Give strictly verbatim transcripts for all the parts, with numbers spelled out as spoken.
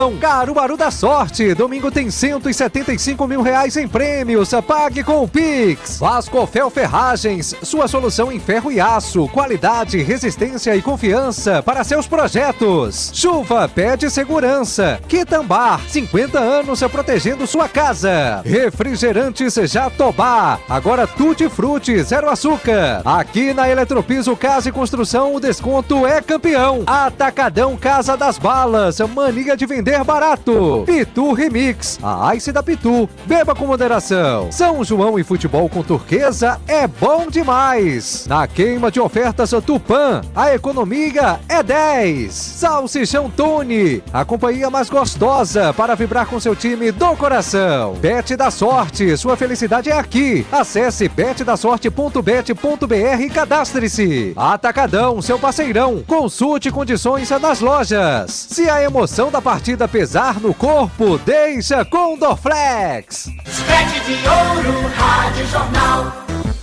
Caruaru da Sorte, domingo tem cento e setenta e cinco mil reais em prêmios, pague com o Pix. Vascofel Ferragens, sua solução em ferro e aço, qualidade, resistência e confiança para seus projetos. Chuva pede segurança. Quitambar, cinquenta anos protegendo sua casa. Refrigerantes Jatobá, agora Tutti Frutti, zero açúcar. Aqui na Eletropiso Casa e Construção o desconto é campeão. Atacadão Casa das Balas, mania de vender barato. Pitu Remix, a Ice da Pitu. Beba com moderação. São João e futebol com turquesa é bom demais. Na queima de ofertas Tupã, a economia é dez. Salsichão Tony, a companhia mais gostosa para vibrar com seu time do coração. Bet da Sorte, sua felicidade é aqui. Acesse bet da sorte ponto bet ponto br e cadastre-se. Atacadão, seu parceirão. Consulte condições nas lojas. Se a emoção da partida pesar no corpo, deixa com Dorflex. Scratch de ouro, Rádio Jornal.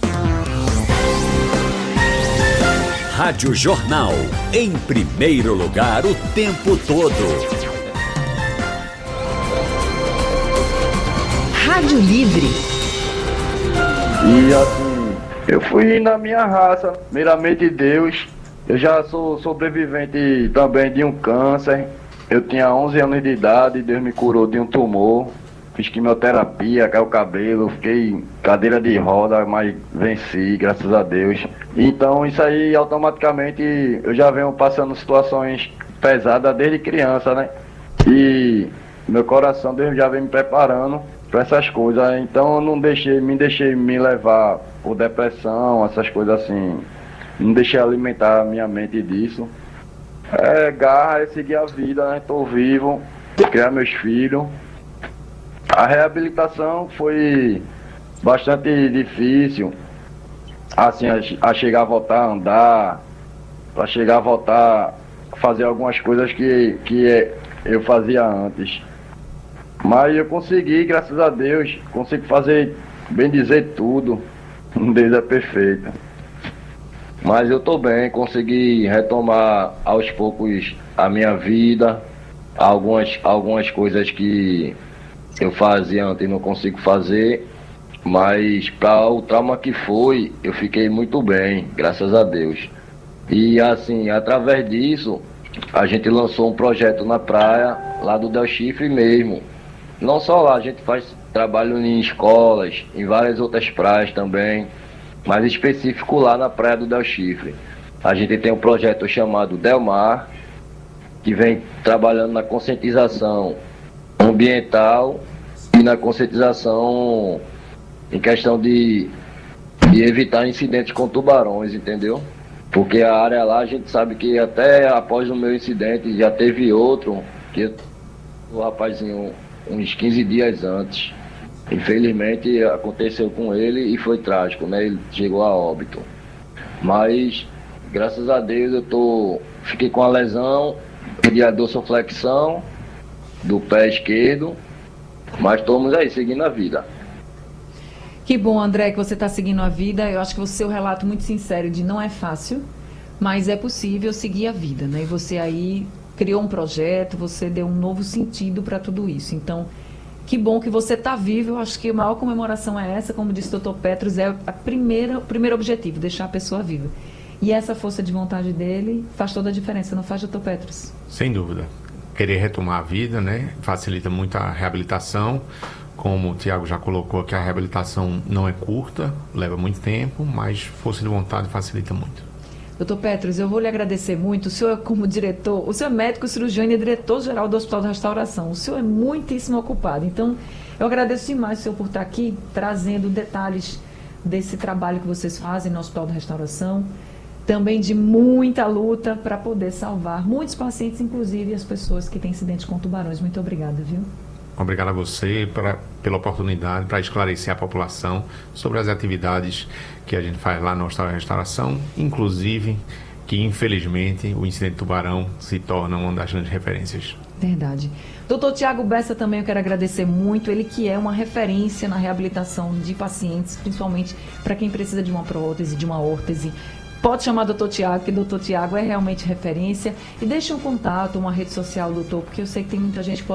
Rádio Jornal, em primeiro lugar o tempo todo. Rádio Livre. E assim, eu fui na minha raça, primeiramente Deus. Eu já sou sobrevivente também de um câncer. Eu tinha onze anos de idade, Deus me curou de um tumor. Fiz quimioterapia, caiu o cabelo, fiquei em cadeira de roda, mas venci, graças a Deus. Então isso aí automaticamente eu já venho passando situações pesadas desde criança, né? E meu coração Deus já vem me preparando para essas coisas. Então eu não deixei, me deixei me levar por depressão, essas coisas assim. Não deixei alimentar a minha mente disso. É garra, é seguir a vida, né? Tô vivo, criar meus filhos. A reabilitação foi bastante difícil, assim, a, a chegar a voltar a andar, para chegar a voltar a fazer algumas coisas que, que eu fazia antes. Mas eu consegui, graças a Deus, consigo fazer, bem dizer, tudo. Deus é perfeito. Mas eu tô bem, consegui retomar aos poucos a minha vida, algumas, algumas coisas que eu fazia antes e não consigo fazer, mas para o trauma que foi, eu fiquei muito bem, graças a Deus. E assim, através disso, a gente lançou um projeto na praia, lá do Del Chifre mesmo. Não só lá, a gente faz trabalho em escolas, em várias outras praias também, mas específico lá na praia do Del Chifre. A gente tem um projeto chamado Delmar, que vem trabalhando na conscientização ambiental e na conscientização em questão de, de evitar incidentes com tubarões, entendeu? Porque a área lá a gente sabe que até após o meu incidente já teve outro, que o rapazinho uns quinze dias antes, infelizmente aconteceu com ele e foi trágico, né? Ele chegou a óbito. Mas graças a Deus eu tô, fiquei com a lesão de a dorsoflexão do pé esquerdo, mas estamos aí seguindo a vida. Que bom, André, que você está seguindo a vida. Eu acho que o seu relato muito sincero de não é fácil, mas é possível seguir a vida, né? E você aí criou um projeto, você deu um novo sentido para tudo isso. Então, que bom que você está vivo. Eu acho que a maior comemoração é essa, como disse o doutor Petros, é a primeira, o primeiro objetivo, deixar a pessoa viva. E essa força de vontade dele faz toda a diferença, não faz, doutor Petros? Sem dúvida. Querer retomar a vida, né? Facilita muito a reabilitação. Como o Tiago já colocou aqui, a reabilitação não é curta, leva muito tempo, mas força de vontade facilita muito. doutor Petros, eu vou lhe agradecer muito. O senhor, como diretor, o senhor é médico, cirurgião e diretor-geral do Hospital da Restauração. O senhor é muitíssimo ocupado. Então, eu agradeço demais o senhor por estar aqui, trazendo detalhes desse trabalho que vocês fazem no Hospital da Restauração. Também de muita luta para poder salvar muitos pacientes, inclusive as pessoas que têm acidentes com tubarões. Muito obrigada, viu? Obrigado a você pra, pela oportunidade para esclarecer a população sobre as atividades que a gente faz lá no Hospital da Restauração, inclusive que, infelizmente, o incidente tubarão se torna uma das grandes referências. Verdade. doutor Tiago Bessa também eu quero agradecer muito, ele que é uma referência na reabilitação de pacientes, principalmente para quem precisa de uma prótese, de uma órtese. Pode chamar doutor Tiago, que doutor Tiago é realmente referência. E deixe um contato, uma rede social, doutor, porque eu sei que tem muita gente que pode